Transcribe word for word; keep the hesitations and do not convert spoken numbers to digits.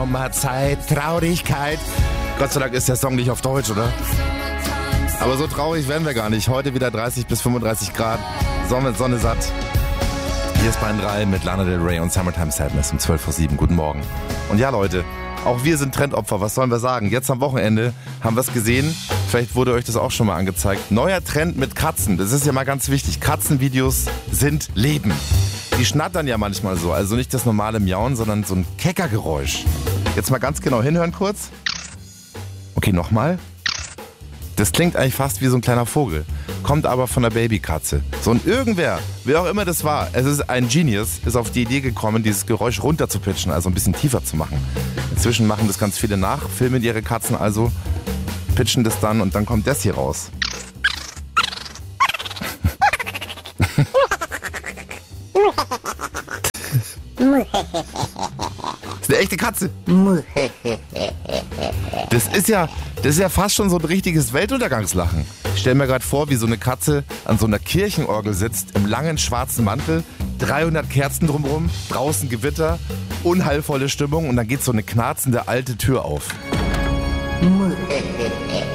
Sommerzeit, Traurigkeit. Gott sei Dank ist der Song nicht auf Deutsch, oder? Aber so traurig werden wir gar nicht. Heute wieder dreißig bis fünfunddreißig Grad. Sonne, Sonne satt. Hier ist Bayern drei mit Lana Del Rey und Summertime Sadness um zwölf Uhr sieben. Guten Morgen. Und ja, Leute, auch wir sind Trendopfer. Was sollen wir sagen? Jetzt am Wochenende haben wir es gesehen. Vielleicht wurde euch das auch schon mal angezeigt. Neuer Trend mit Katzen. Das ist ja mal ganz wichtig. Katzenvideos sind Leben. Die schnattern ja manchmal so. Also nicht das normale Miauen, sondern so ein Keckergeräusch. Jetzt mal ganz genau hinhören kurz. Okay, nochmal. Das klingt eigentlich fast wie so ein kleiner Vogel, kommt aber von der Babykatze. So, und irgendwer, wer auch immer das war, es ist ein Genius, ist auf die Idee gekommen, dieses Geräusch runter zu pitchen, also ein bisschen tiefer zu machen. Inzwischen machen das ganz viele nach, filmen ihre Katzen also, pitchen das dann und dann kommt das hier raus. Das ist eine echte Katze. Das ist ja, das ist ja fast schon so ein richtiges Weltuntergangslachen. Ich stelle mir gerade vor, wie so eine Katze an so einer Kirchenorgel sitzt, im langen schwarzen Mantel, dreihundert Kerzen drumherum, draußen Gewitter, unheilvolle Stimmung und dann geht so eine knarzende alte Tür auf.